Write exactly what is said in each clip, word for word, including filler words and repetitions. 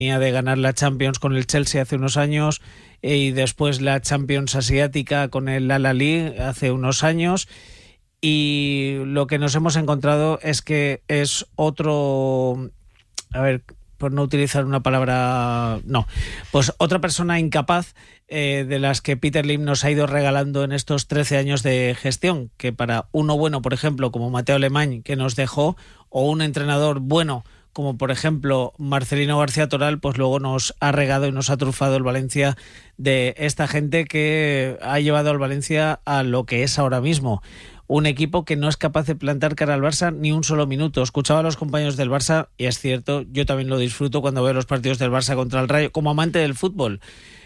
Venía de ganar la Champions con el Chelsea hace unos años y después la Champions asiática con el Al-Ahly hace unos años. Y lo que nos hemos encontrado es que es otro, a ver, por no utilizar una palabra, no, pues otra persona incapaz eh, de las que Peter Lim nos ha ido regalando en estos trece años de gestión, que para uno bueno, por ejemplo, como Mateo Alemany, que nos dejó, o un entrenador bueno, como por ejemplo Marcelino García Toral, pues luego nos ha regado y nos ha trufado el Valencia de esta gente que ha llevado al Valencia a lo que es ahora mismo. Un equipo que no es capaz de plantar cara al Barça ni un solo minuto. Escuchaba a los compañeros del Barça y es cierto, yo también lo disfruto cuando veo los partidos del Barça contra el Rayo, como amante del fútbol.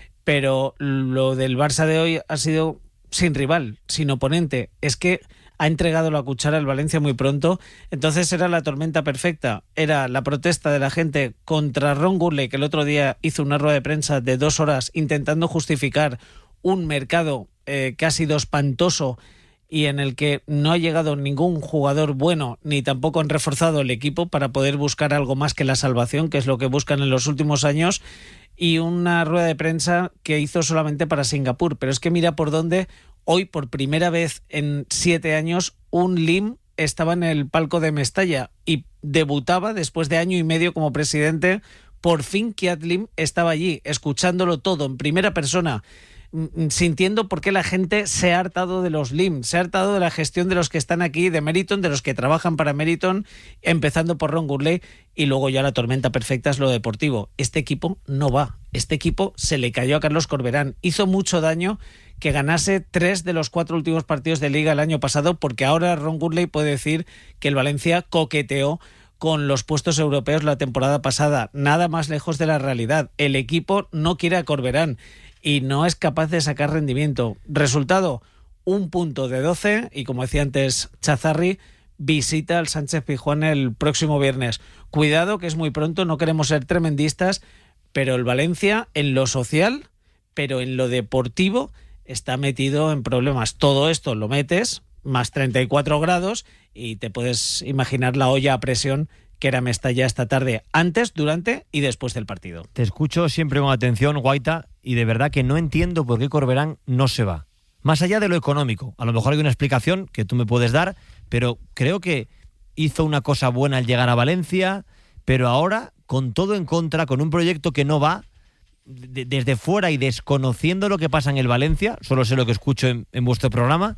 Pero lo del Barça de hoy ha sido sin rival, sin oponente. Es que ha entregado la cuchara al Valencia muy pronto. Entonces era la tormenta perfecta. Era la protesta de la gente contra Ron Gurley, que el otro día hizo una rueda de prensa de dos horas intentando justificar un mercado eh, que ha sido espantoso y en el que no ha llegado ningún jugador bueno, ni tampoco han reforzado el equipo para poder buscar algo más que la salvación, que es lo que buscan en los últimos años, y una rueda de prensa que hizo solamente para Singapur. Pero es que mira por dónde hoy, por primera vez en siete años, un Lim estaba en el palco de Mestalla y debutaba después de año y medio como presidente. Por fin Keat Lim estaba allí, escuchándolo todo en primera persona, sintiendo por qué la gente se ha hartado de los Lim, se ha hartado de la gestión de los que están aquí, de Meriton, de los que trabajan para Meriton, empezando por Ron Gurley, y luego ya la tormenta perfecta es lo deportivo. Este equipo no va, este equipo se le cayó a Carlos Corberán, hizo mucho daño que ganase tres de los cuatro últimos partidos de Liga el año pasado, porque ahora Ron Gurley puede decir que el Valencia coqueteó con los puestos europeos la temporada pasada. Nada más lejos de la realidad. El equipo no quiere a Corberán y no es capaz de sacar rendimiento. Resultado, un punto de doce, y como decía antes Chazarri, visita al Sánchez Pizjuán el próximo viernes. Cuidado, que es muy pronto, no queremos ser tremendistas, pero el Valencia en lo social, pero en lo deportivo, está metido en problemas. Todo esto lo metes, más treinta y cuatro grados, y te puedes imaginar la olla a presión que era Mestalla esta tarde, antes, durante y después del partido. Te escucho siempre con atención, Guaita, y de verdad que no entiendo por qué Corberán no se va. Más allá de lo económico, a lo mejor hay una explicación que tú me puedes dar, pero creo que hizo una cosa buena al llegar a Valencia, pero ahora, con todo en contra, con un proyecto que no va, de, desde fuera y desconociendo lo que pasa en el Valencia, solo sé lo que escucho en, en vuestro programa,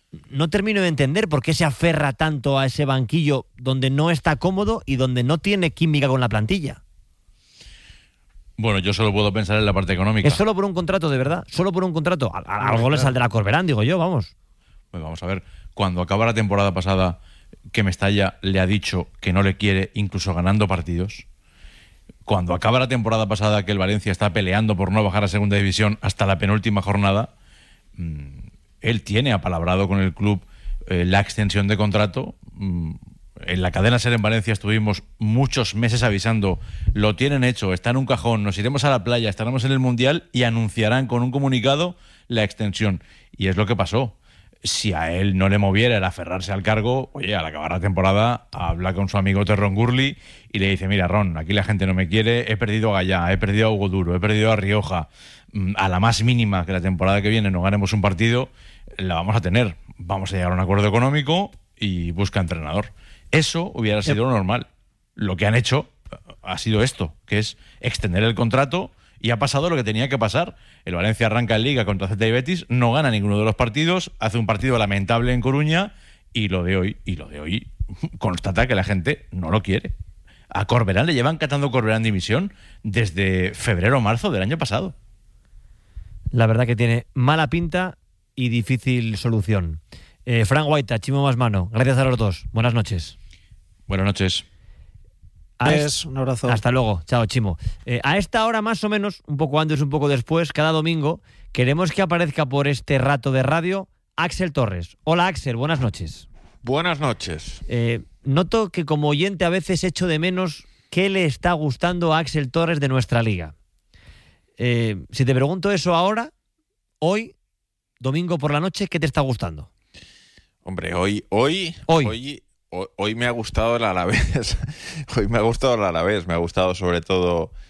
no termino de entender por qué se aferra tanto a ese banquillo donde no está cómodo y donde no tiene química con la plantilla. Bueno, yo solo puedo pensar en la parte económica. ¿Es solo por un contrato, de verdad? ¿Solo por un contrato? A, a, algo le saldrá a Corberán, digo yo, vamos. Pues vamos a ver, cuando acaba la temporada pasada, que Mestalla le ha dicho que no le quiere, incluso ganando partidos. Cuando acaba la temporada pasada, que el Valencia está peleando por no bajar a segunda división hasta la penúltima jornada, mmm, él tiene apalabrado con el club eh, la extensión de contrato. Mm, en la cadena SER en Valencia estuvimos muchos meses avisando, lo tienen hecho, está en un cajón, nos iremos a la playa, estaremos en el Mundial y anunciarán con un comunicado la extensión. Y es lo que pasó. Si a él no le moviera el aferrarse al cargo, oye, al acabar la temporada habla con su amigo Ron Gurley y le dice, mira Ron, aquí la gente no me quiere, he perdido a Gallá, he perdido a Hugo Duro, he perdido a Rioja, a la más mínima que la temporada que viene no ganemos un partido, la vamos a tener, vamos a llegar a un acuerdo económico y busca entrenador. Eso hubiera sido lo normal. Lo que han hecho ha sido esto, que es extender el contrato. Y ha pasado lo que tenía que pasar. El Valencia arranca en Liga contra Celta y Betis, no gana ninguno de los partidos, hace un partido lamentable en Coruña y lo de hoy, y lo de hoy constata que la gente no lo quiere. A Corberán le llevan catando Corberán dimisión desde febrero o marzo del año pasado. La verdad que tiene mala pinta y difícil solución. Eh, Fran Guaita, Chimo Masmano, gracias a los dos. Buenas noches. Buenas noches. Es, un abrazo. Hasta luego. Chao, Chimo. Eh, a esta hora más o menos, un poco antes, un poco después, cada domingo, queremos que aparezca por este rato de radio Axel Torres. Hola, Axel. Buenas noches. Buenas noches. Eh, noto que como oyente a veces echo de menos qué le está gustando a Axel Torres de nuestra liga. Eh, si te pregunto eso ahora, hoy, domingo por la noche, ¿qué te está gustando? Hombre, hoy... Hoy... Hoy... hoy... Hoy me ha gustado el Alavés. Hoy me ha gustado el Alavés. Me ha gustado sobre todo